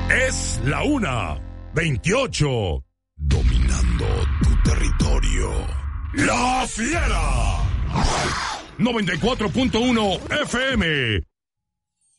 Es la 1:28. Dominando tu territorio. La Fiera. 94.1 FM.